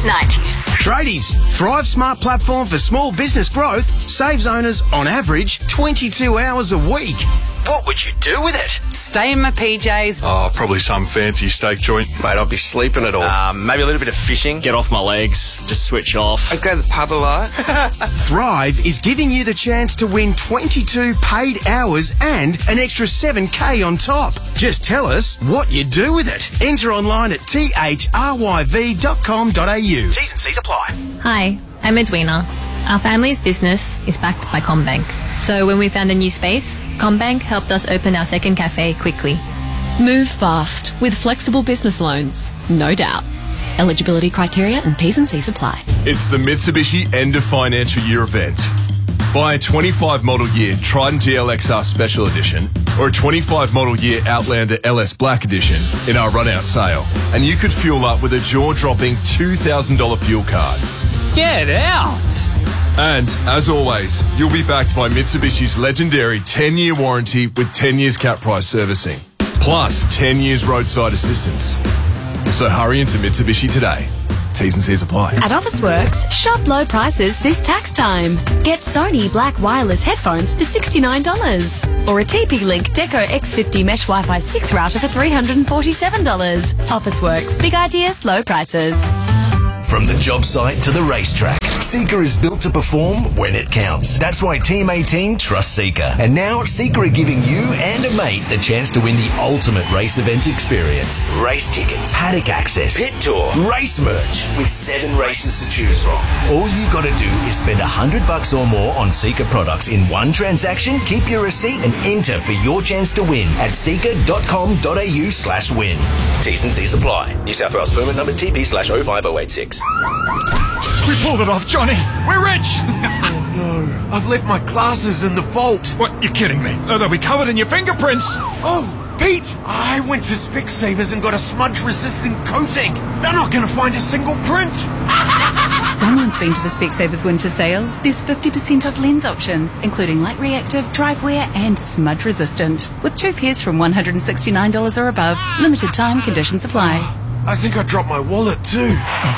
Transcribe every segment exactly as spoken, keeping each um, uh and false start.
nineties. Tradies, Thrive Smart platform for small business growth, saves owners, on average, twenty-two hours a week. What would you do with it? Stay in my P Js. Oh, probably some fancy steak joint. Mate, I'd be sleeping it all. Um, maybe a little bit of fishing. Get off my legs. Just switch off. I'd go to the pub a lot. Thrive is giving you the chance to win twenty-two paid hours and an extra seven K on top. Just tell us what you do with it. Enter online at t h r y v dot com dot a u. T's and C's apply. Hi, I'm Edwina. Our family's business is backed by CommBank. So when we found a new space, CommBank helped us open our second cafe quickly. Move fast with flexible business loans, no doubt. Eligibility criteria and T's and C's apply. It's the Mitsubishi End of Financial Year event. Buy a twenty-five model year Trident G L X R Special Edition or a twenty-five model year Outlander L S Black Edition in our run-out sale, and you could fuel up with a jaw-dropping two thousand dollars fuel card. Get out! And, as always, you'll be backed by Mitsubishi's legendary ten-year warranty with ten years cap price servicing, plus ten years roadside assistance. So hurry into Mitsubishi today. T's and C's apply. At Officeworks, shop low prices this tax time. Get Sony Black Wireless headphones for sixty-nine dollars. Or a T P-Link Deco X fifty Mesh Wi-Fi six router for three hundred forty-seven dollars. Officeworks, big ideas, low prices. From the job site to the racetrack, Seeker is built to perform when it counts. That's why Team eighteen trusts Seeker. And now, Seeker are giving you and a mate the chance to win the ultimate race event experience. Race tickets, paddock access, pit tour, race merch, with seven races to choose from. All you gotta do is spend a hundred bucks or more on Seeker products in one transaction, keep your receipt, and enter for your chance to win at seeker dot com dot a u slash win. T's and C's apply. New South Wales permit number T P slash oh five oh eight six. We pulled it off, Johnny. We're rich. Oh, no. I've left my glasses in the vault. What? You're kidding me. Oh, they'll be covered in your fingerprints. Oh, Pete, I went to Specsavers and got a smudge-resistant coating. They're not going to find a single print. Someone's been to the Specsavers winter sale. There's fifty percent off lens options, including light reactive, drive wear and smudge resistant. With two pairs from one hundred sixty-nine dollars or above. Limited time, conditions apply. I think I dropped my wallet too.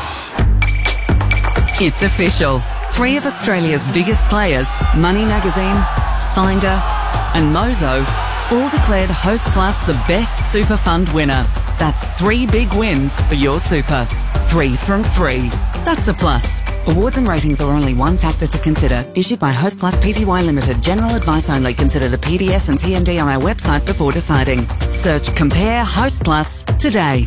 It's official. Three of Australia's biggest players, Money Magazine, Finder and Mozo, all declared Hostplus the best super fund winner. That's three big wins for your super. Three from three. That's a plus. Awards and ratings are only one factor to consider. Issued by Hostplus Pty Limited. General advice only. Consider the P D S and T M D on our website before deciding. Search Compare Hostplus today.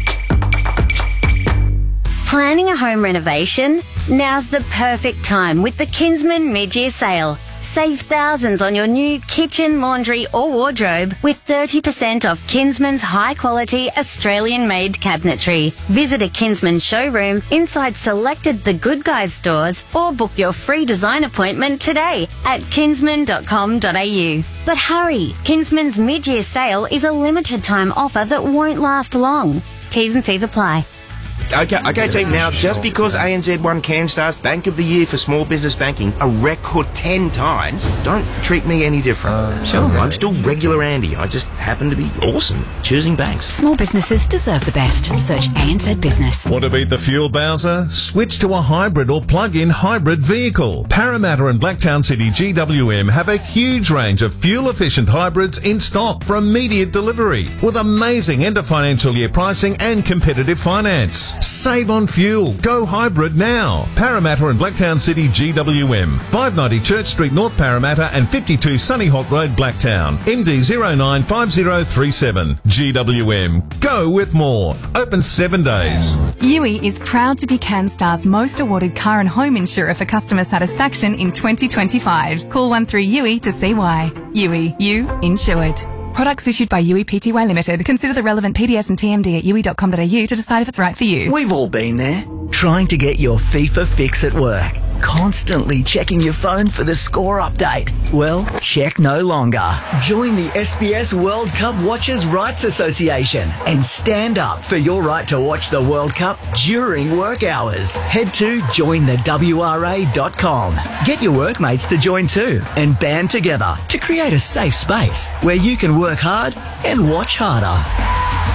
Planning a home renovation? Now's the perfect time with the Kinsman mid-year sale. Save thousands on your new kitchen, laundry or wardrobe with thirty percent off Kinsman's high-quality Australian-made cabinetry. Visit a Kinsman showroom inside selected The Good Guys stores or book your free design appointment today at kinsman dot com dot a u. But hurry! Kinsman's mid-year sale is a limited-time offer that won't last long. T's and C's apply. Okay, okay, team. Now, just because A N Z won CanStar's Bank of the Year for small business banking a record ten times, don't treat me any different. Uh, sure. I'm still regular Andy. I just happen to be awesome choosing banks. Small businesses deserve the best. Search A N Z Business. Want to beat the fuel bowser? Switch to a hybrid or plug-in hybrid vehicle. Parramatta and Blacktown City G W M have a huge range of fuel-efficient hybrids in stock for immediate delivery with amazing end of financial year pricing and competitive finance. Save on fuel. Go hybrid now. Parramatta and Blacktown City G W M. five ninety Church Street, North Parramatta and fifty-two Sunny Hawk Road, Blacktown. M D zero nine five zero three seven. G W M. Go with more. Open seven days. U I is proud to be CanStar's most awarded car and home insurer for customer satisfaction in twenty twenty-five. Call one three U I to see why. U I. You insured. Products issued by U I Pty Limited. Consider the relevant P D S and T M D at u i dot com dot a u to decide if it's right for you. We've all been there, trying to get your FIFA fix at work. Constantly checking your phone for the score update. Well, check no longer. Join the S B S World Cup Watchers' Rights Association and stand up for your right to watch the World Cup during work hours. Head to join the w r a dot com. Get your workmates to join too and band together to create a safe space where you can work hard and watch harder.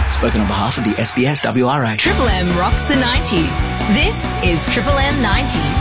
Spoken on behalf of the S B S W R A. Triple M rocks the nineties. This is Triple M nineties.